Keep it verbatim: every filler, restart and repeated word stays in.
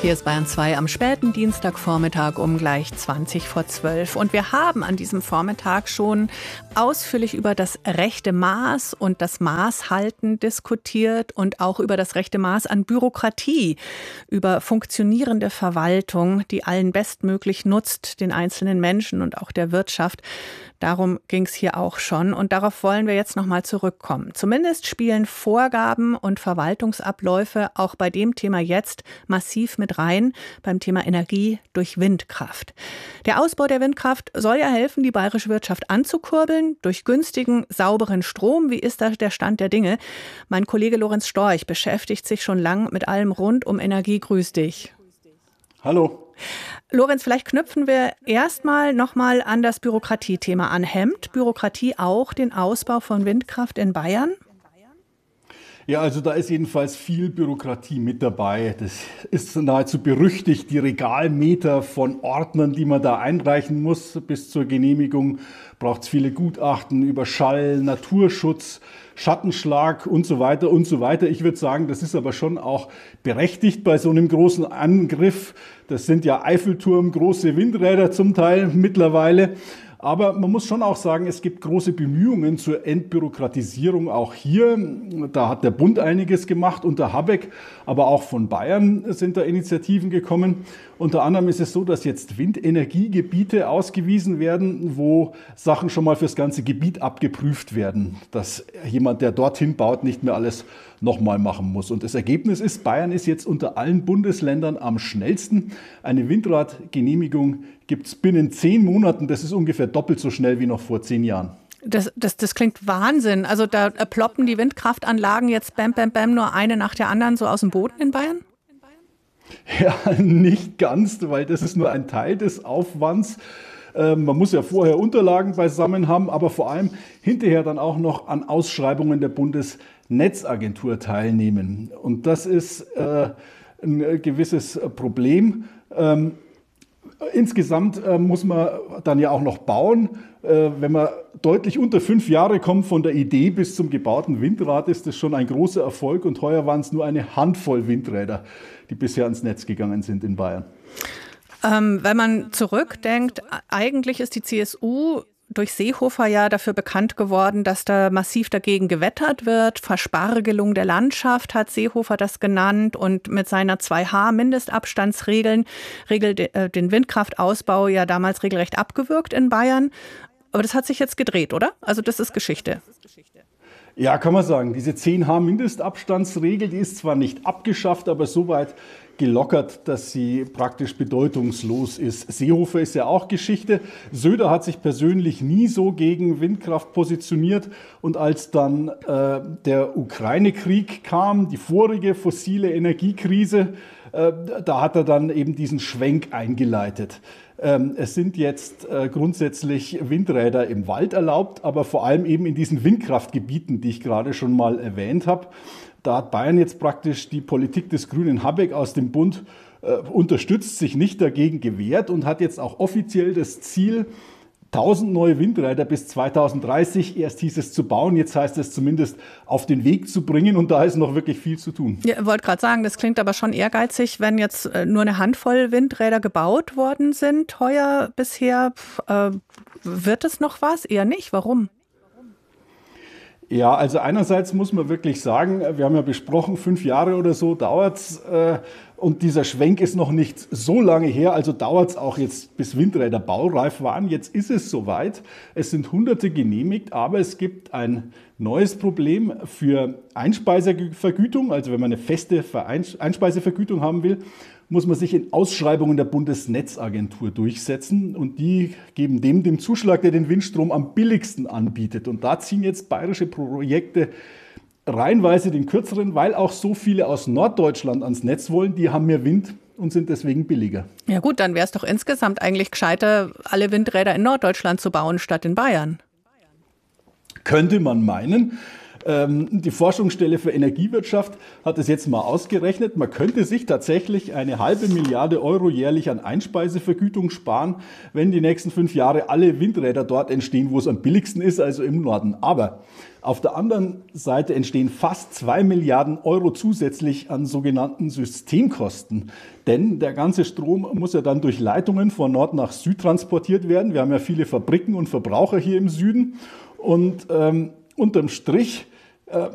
Hier ist Bayern zwei am späten Dienstagvormittag um gleich zwanzig vor zwölf. Und wir haben an diesem Vormittag schon ausführlich über das rechte Maß und das Maßhalten diskutiert und auch über das rechte Maß an Bürokratie, über funktionierende Verwaltung, die allen bestmöglich nutzt, den einzelnen Menschen und auch der Wirtschaft. Darum ging es hier auch schon und darauf wollen wir jetzt nochmal zurückkommen. Zumindest spielen Vorgaben und Verwaltungsabläufe auch bei dem Thema jetzt massiv mit rein, beim Thema Energie durch Windkraft. Der Ausbau der Windkraft soll ja helfen, die bayerische Wirtschaft anzukurbeln, durch günstigen, sauberen Strom. Wie ist da der Stand der Dinge? Mein Kollege Lorenz Storch beschäftigt sich schon lang mit allem rund um Energie. Grüß dich. Hallo. Lorenz, vielleicht knüpfen wir erstmal nochmal an das Bürokratiethema an. Hemmt Bürokratie auch den Ausbau von Windkraft in Bayern? Ja, also da ist jedenfalls viel Bürokratie mit dabei. Das ist nahezu berüchtigt, die Regalmeter von Ordnern, die man da einreichen muss. Bis zur Genehmigung braucht es viele Gutachten über Schall, Naturschutz, Schattenschlag und so weiter und so weiter. Ich würde sagen, das ist aber schon auch berechtigt bei so einem großen Angriff. Das sind ja Eiffelturm, große Windräder zum Teil mittlerweile. Aber man muss schon auch sagen, es gibt große Bemühungen zur Entbürokratisierung auch hier. Da hat der Bund einiges gemacht unter Habeck, aber auch von Bayern sind da Initiativen gekommen. Unter anderem ist es so, dass jetzt Windenergiegebiete ausgewiesen werden, wo Sachen schon mal fürs ganze Gebiet abgeprüft werden, dass jemand, der dorthin baut, nicht mehr alles nochmal machen muss. Und das Ergebnis ist, Bayern ist jetzt unter allen Bundesländern am schnellsten. Eine Windradgenehmigung gibt es binnen zehn Monaten. Das ist ungefähr doppelt so schnell wie noch vor zehn Jahren. Das, das, das klingt Wahnsinn. Also da ploppen die Windkraftanlagen jetzt bam, bam, bam, nur eine nach der anderen so aus dem Boden in Bayern? Ja, nicht ganz, weil das ist nur ein Teil des Aufwands. Man muss ja vorher Unterlagen beisammen haben, aber vor allem hinterher dann auch noch an Ausschreibungen der Bundesnetzagentur teilnehmen. Und das ist äh, ein gewisses Problem. Ähm, insgesamt äh, muss man dann ja auch noch bauen. Äh, wenn man deutlich unter fünf Jahre kommt von der Idee bis zum gebauten Windrad, ist das schon ein großer Erfolg. Und heuer waren es nur eine Handvoll Windräder, die bisher ans Netz gegangen sind in Bayern. Ähm, wenn man zurückdenkt, eigentlich ist die C S U durch Seehofer ja dafür bekannt geworden, dass da massiv dagegen gewettert wird. Verspargelung der Landschaft hat Seehofer das genannt und mit seiner zwei H Mindestabstandsregeln regelt äh, den Windkraftausbau ja damals regelrecht abgewürgt in Bayern. Aber das hat sich jetzt gedreht, oder? Also das ist Geschichte. Ja, kann man sagen. Diese zehn H Mindestabstandsregel, die ist zwar nicht abgeschafft, aber soweit gelockert, dass sie praktisch bedeutungslos ist. Seehofer ist ja auch Geschichte. Söder hat sich persönlich nie so gegen Windkraft positioniert. Und als dann äh, der Ukraine-Krieg kam, die vorige fossile Energiekrise, äh, da hat er dann eben diesen Schwenk eingeleitet. Ähm, es sind jetzt äh, grundsätzlich Windräder im Wald erlaubt, aber vor allem eben in diesen Windkraftgebieten, die ich gerade schon mal erwähnt habe. Da hat Bayern jetzt praktisch die Politik des grünen Habeck aus dem Bund äh, unterstützt, sich nicht dagegen gewehrt und hat jetzt auch offiziell das Ziel, tausend neue Windräder bis zweitausenddreißig, erst hieß es zu bauen, jetzt heißt es zumindest auf den Weg zu bringen und da ist noch wirklich viel zu tun. Ja, ich wollte gerade sagen, das klingt aber schon ehrgeizig, wenn jetzt äh, nur eine Handvoll Windräder gebaut worden sind heuer bisher. Äh, wird es noch was? Eher nicht. Warum? Ja, also einerseits muss man wirklich sagen, wir haben ja besprochen, fünf Jahre oder so dauert's äh, und dieser Schwenk ist noch nicht so lange her, also dauert's auch jetzt, bis Windräder baureif waren. Jetzt ist es soweit, es sind Hunderte genehmigt, aber es gibt ein neues Problem für Einspeisevergütung, also wenn man eine feste Einspeisevergütung haben will, muss man sich in Ausschreibungen der Bundesnetzagentur durchsetzen und die geben dem den Zuschlag, der den Windstrom am billigsten anbietet. Und da ziehen jetzt bayerische Projekte reihenweise den kürzeren, weil auch so viele aus Norddeutschland ans Netz wollen, die haben mehr Wind und sind deswegen billiger. Ja gut, dann wäre es doch insgesamt eigentlich gescheiter, alle Windräder in Norddeutschland zu bauen statt in Bayern. Könnte man meinen. Die Forschungsstelle für Energiewirtschaft hat es jetzt mal ausgerechnet. Man könnte sich tatsächlich eine halbe Milliarde Euro jährlich an Einspeisevergütung sparen, wenn die nächsten fünf Jahre alle Windräder dort entstehen, wo es am billigsten ist, also im Norden. Aber auf der anderen Seite entstehen fast zwei Milliarden Euro zusätzlich an sogenannten Systemkosten. Denn der ganze Strom muss ja dann durch Leitungen von Nord nach Süd transportiert werden. Wir haben ja viele Fabriken und Verbraucher hier im Süden. Und ähm, unterm Strich äh,